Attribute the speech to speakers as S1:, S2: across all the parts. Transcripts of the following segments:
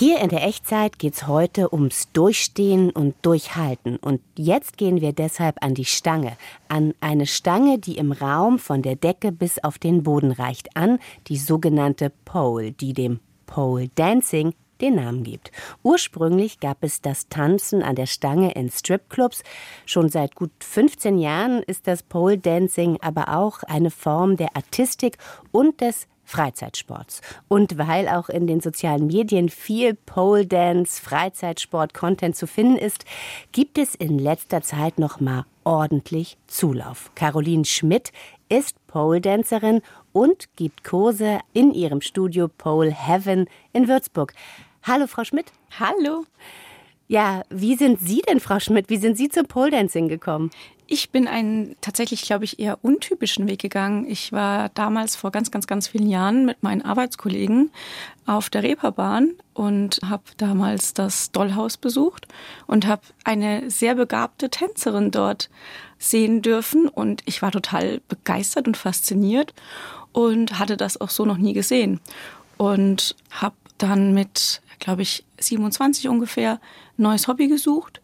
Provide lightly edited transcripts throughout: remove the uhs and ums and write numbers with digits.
S1: Hier in der Echtzeit geht's heute ums Durchstehen und Durchhalten. Und jetzt gehen wir deshalb an die Stange. An eine Stange, die im Raum von der Decke bis auf den Boden reicht. An die sogenannte Pole, die dem Pole Dancing den Namen gibt. Ursprünglich gab es das Tanzen an der Stange in Stripclubs. Schon seit gut 15 Jahren ist das Pole Dancing aber auch eine Form der Artistik und des Freizeitsports. Und weil auch in den sozialen Medien viel Pole Dance, Freizeitsport-Content zu finden ist, gibt es in letzter Zeit noch mal ordentlich Zulauf. Caroline Schmidt ist Pole-Dancerin und gibt Kurse in ihrem Studio Pole Heaven in Würzburg. Hallo, Frau Schmidt.
S2: Hallo.
S1: Ja, wie sind Sie denn, Frau Schmidt? Wie sind Sie zum Pole-Dancing gekommen?
S2: Ich bin einen tatsächlich, glaube ich, eher untypischen Weg gegangen. Ich war damals vor ganz vielen Jahren mit meinen Arbeitskollegen auf der Reeperbahn und habe damals das Dollhaus besucht und habe eine sehr begabte Tänzerin dort sehen dürfen. Und ich war total begeistert und fasziniert und hatte das auch so noch nie gesehen. Und habe dann mit, glaube ich, 27 ungefähr ein neues Hobby gesucht.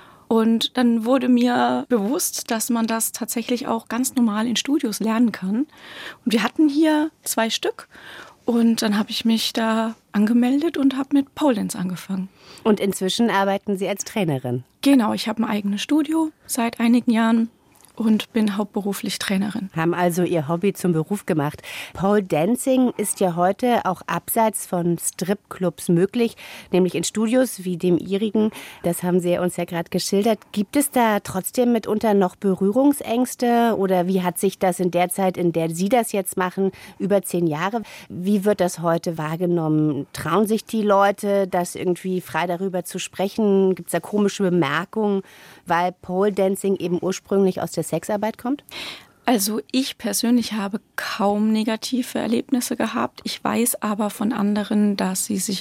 S2: Und dann wurde mir bewusst, dass man das tatsächlich auch ganz normal in Studios lernen kann. Und wir hatten hier 2 Stück. Und dann habe ich mich da angemeldet und habe mit Pole Dance angefangen.
S1: Und inzwischen arbeiten Sie als Trainerin?
S2: Genau, ich habe ein eigenes Studio seit einigen Jahren und bin hauptberuflich Trainerin.
S1: Haben also Ihr Hobby zum Beruf gemacht. Pole Dancing ist ja heute auch abseits von Stripclubs möglich, nämlich in Studios wie dem Ihrigen. Das haben Sie uns ja gerade geschildert. Gibt es da trotzdem mitunter noch Berührungsängste oder wie hat sich das in der Zeit, in der Sie das jetzt machen, über 10 Jahre, wie wird das heute wahrgenommen? Trauen sich die Leute, das irgendwie frei darüber zu sprechen? Gibt es da komische Bemerkungen, weil Pole Dancing eben ursprünglich aus der Sexarbeit kommt?
S2: Also ich persönlich habe kaum negative Erlebnisse gehabt. Ich weiß aber von anderen, dass sie sich